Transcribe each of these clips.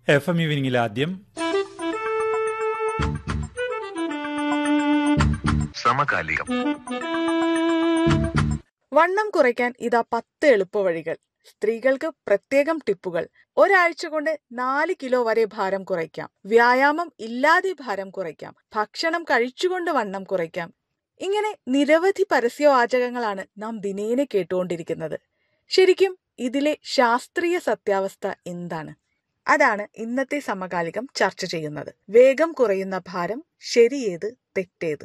FM ഈവനിങ്ങിൽ ആദ്യം സമകാലികം. വണ്ണം കുറയ്ക്കാൻ ഇതാ 10 എളുപ്പവഴികൾ. സ്ത്രീകൾക്ക് പ്രത്യേകം ടിപ്പുകൾ. ഒരാഴ്ച കൊണ്ട് 4 കിലോ വരെ ഭാരം കുറയ്ക്കാം. വ്യായാമം ഇല്ലാതെ ഭാരം കുറയ്ക്കാം. ഭക്ഷണം കഴിച്ചുകൊണ്ട് വണ്ണം കുറയ്ക്കാം. ഇങ്ങനെ നിരവധി പരസ്യവാചകങ്ങളാണ് നാം ദിനേന കേട്ടുകൊണ്ടിരിക്കുന്നത്. ശരിക്കും ഇതിലെ ശാസ്ത്രീയ സത്യാവസ്ഥ എന്താണ്? അതാണ് ഇന്നത്തെ സമകാലികം ചർച്ച ചെയ്യുന്നത്. വേഗം കുറയുന്ന ഭാരം ശരിയേത്, തെറ്റേത്?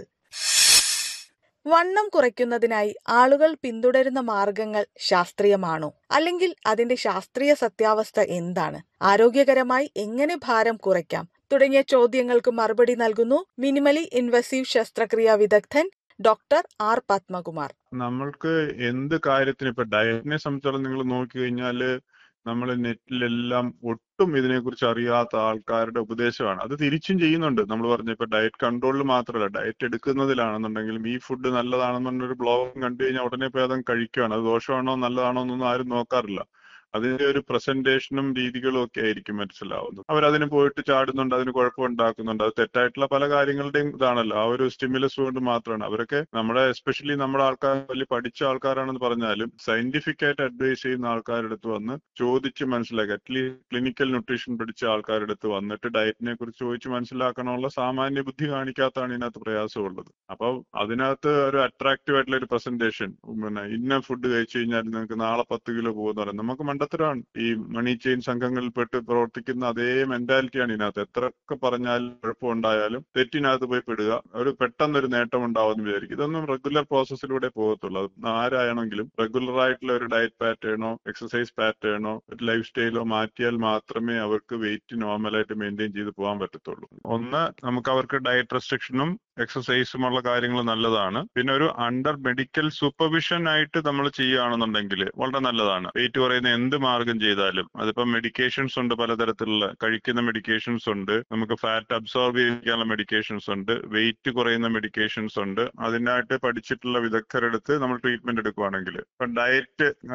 വണ്ണം കുറയ്ക്കുന്നതിനായി ആളുകൾ പിന്തുടരുന്ന മാർഗങ്ങൾ ശാസ്ത്രീയമാണോ? അല്ലെങ്കിൽ അതിന്റെ ശാസ്ത്രീയ സത്യാവസ്ഥ എന്താണ്? ആരോഗ്യകരമായി എങ്ങനെ ഭാരം കുറയ്ക്കാം? തുടങ്ങിയ ചോദ്യങ്ങൾക്ക് മറുപടി നൽകുന്നു മിനിമലി ഇൻവസീവ് ശസ്ത്രക്രിയാ വിദഗ്ധൻ ഡോക്ടർ ആർ പത്മകുമാർ. നമ്മൾക്ക് എന്ത് കാര്യത്തിന് ഇപ്പൊ ഡയറ്റിനെ സംബന്ധിച്ചോളം നിങ്ങൾ നോക്കിക്കഴിഞ്ഞാല് നമ്മൾ നെറ്റിലെല്ലാം ഒട്ടും ഇതിനെക്കുറിച്ച് അറിയാത്ത ആൾക്കാരുടെ ഉപദേശമാണ്. അത് തിരിച്ചും ചെയ്യുന്നുണ്ട്. നമ്മൾ പറഞ്ഞ ഇപ്പൊ ഡയറ്റ് കൺട്രോളിൽ മാത്രമല്ല, ഡയറ്റ് എടുക്കുന്നതിലാണെന്നുണ്ടെങ്കിലും ഈ ഫുഡ് നല്ലതാണെന്നുള്ളൊരു ബ്ലോഗ് കണ്ടു കഴിഞ്ഞാൽ ഉടനെ പോയി അതങ്ങ് കഴിക്കുകയാണ്. അത് ദോഷമാണോ നല്ലതാണോ എന്നൊന്നും ആരും നോക്കാറില്ല. അതിന്റെ ഒരു പ്രസന്റേഷനും രീതികളും ഒക്കെ ആയിരിക്കും മനസ്സിലാവുന്നത്. അവരതിന് പോയിട്ട് ചാടുന്നുണ്ട്, അതിന് കുഴപ്പമുണ്ടാക്കുന്നുണ്ട്. അത് തെറ്റായിട്ടുള്ള പല കാര്യങ്ങളുടെയും ഇതാണല്ലോ. ആ ഒരു സ്റ്റിമുലസ് കൊണ്ട് മാത്രമാണ് അവരൊക്കെ എസ്പെഷ്യലി നമ്മുടെ ആൾക്കാർ വലിയ പഠിച്ച ആൾക്കാരാണെന്ന് പറഞ്ഞാലും സയന്റിഫിക് ആയിട്ട് അഡ്വൈസ് ചെയ്യുന്ന ആൾക്കാരുടെ അടുത്ത് വന്ന് ചോദിച്ച് മനസ്സിലാക്കി, അറ്റ്ലീസ്റ്റ് ക്ലിനിക്കൽ ന്യൂട്രീഷൻ പഠിച്ച ആൾക്കാരുടെ അടുത്ത് വന്നിട്ട് ഡയറ്റിനെ കുറിച്ച് ചോദിച്ച് മനസ്സിലാക്കാനുള്ള സാമാന്യ ബുദ്ധി കാണിക്കാത്തതാണ് ഇതിനകത്ത് പ്രയാസമുള്ളത്. അപ്പോൾ അതിനകത്ത് ഒരു അട്രാക്റ്റീവ് ആയിട്ടുള്ള ഒരു പ്രസന്റേഷൻ, ഇന്ന ഫുഡ് കഴിച്ചു കഴിഞ്ഞാൽ നിങ്ങൾക്ക് നാളെ 10 കിലോ പോകുമെന്ന് പറയുന്നത് നമുക്ക് മണ്ടത്തരമാണ്. ഈ മണി ചെയിൻ സംഘങ്ങളിൽ പെട്ട് പ്രവർത്തിക്കുന്ന അതേ മെന്റാലിറ്റിയാണ് ഇതിനകത്ത്. എത്രയൊക്കെ പറഞ്ഞാലും കുഴപ്പമുണ്ടായാലും തെറ്റിനകത്ത് പോയി പെടുക, ഒരു പെട്ടെന്നൊരു നേട്ടം ഉണ്ടാവുമെന്ന് വിചാരിക്കും. ഇതൊന്നും റെഗുലർ പ്രോസസ്സിലൂടെ പോകത്തുള്ളൂ. അത് ആരായാണെങ്കിലും റെഗുലർ ആയിട്ടുള്ള ഒരു ഡയറ്റ് പാറ്റേണോ എക്സസൈസ് പാറ്റേണോ ഒരു ലൈഫ് സ്റ്റൈലോ മാറ്റിയാൽ മാത്രമേ അവർക്ക് വെയിറ്റ് നോർമലായിട്ട് മെയിൻറ്റെയിൻ ചെയ്ത് പോകാൻ പറ്റത്തുള്ളൂ. ഒന്ന്, നമുക്ക് അവർക്ക് ഡയറ്റ് റെസ്ട്രിക്ഷനും എക്സസൈസുമുള്ള കാര്യങ്ങൾ നല്ലതാണ്. പിന്നെ ഒരു അണ്ടർ മെഡിക്കൽ സൂപ്പർവിഷൻ ആയിട്ട് നമ്മൾ ചെയ്യുകയാണെന്നുണ്ടെങ്കിൽ വളരെ നല്ലതാണ്. വെയിറ്റ് കുറയുന്ന എന്ത് മാർഗം ചെയ്താലും, അതിപ്പം മെഡിക്കേഷൻസ് ഉണ്ട്, പലതരത്തിലുള്ള കഴിക്കുന്ന മെഡിക്കേഷൻസ് ഉണ്ട്, നമുക്ക് ഫാറ്റ് അബ്സോർബ് ചെയ്യാനുള്ള മെഡിക്കേഷൻസ് ഉണ്ട്, വെയിറ്റ് കുറയുന്ന മെഡിക്കേഷൻസ് ഉണ്ട്. അതിനായിട്ട് പഠിച്ചിട്ടുള്ള വിദഗ്ധരെടുത്ത് നമ്മൾ ട്രീറ്റ്മെന്റ് എടുക്കുകയാണെങ്കിൽ ഇപ്പം ഡയറ്റ്